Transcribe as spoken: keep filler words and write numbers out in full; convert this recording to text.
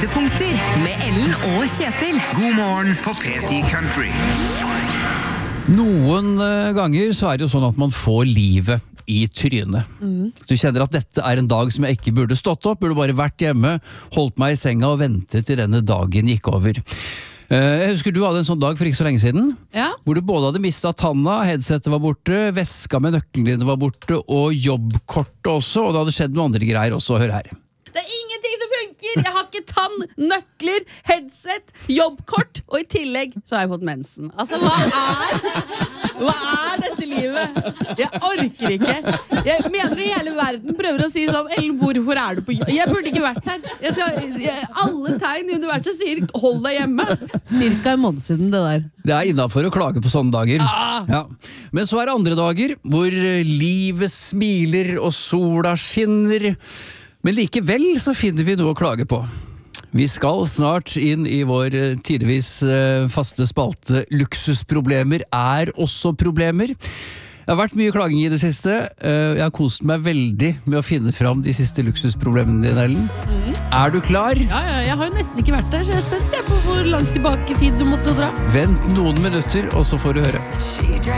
Høydepunkter med Ellen og Kjetil. God morgen på P ti Country. Noen ganger så er det jo sånn at man får livet i trynet. Mm. Så du kjenner at dette er en dag som jeg ikke burde stått opp, burde bare vært hjemme, holdt meg i senga og ventet til denne dagen gikk over. Jeg husker du hadde en sånn dag for ikke så lenge siden, ja. Hvor du både hadde mistet tanna, headsetet var borte, veska med nøklene dine var borte, og jobbkortet også, og det hadde skjedd noen andre greier også, hør her. Det er ingenting som funker! Jeg har ikke tann, nøkler, headset, jobbkort, og i tillegg så har jeg fått mensen. Altså, hva er, hva er dette livet? Jeg orker ikke. Jeg mener i hele verden prøver å si sånn, Ellen, hvorfor er du på jobb? Jeg burde ikke vært her. Jeg skal, jeg, alle tegn i universet sier, hold deg hjemme. Cirka en måned siden det der. Det er innenfor å klage på sånne dager. Ah. Ja. Men så er det andre dager, hvor livet smiler og sola skinner. Men likevel så finner vi noe å klage på. Vi skal snart inn i vår tidvis faste spalte Luksusproblemer er også problemer. Det har vært mye klaging i det siste. Jeg har kost meg veldig med å finne fram de siste luksusproblemene dine, Ellen. Mm. Er du klar? Ja, ja, jeg har jo nesten ikke vært der, så jeg er spent på hvor langt tilbake i tid du måtte dra. Vent noen minutter, og så får du høre.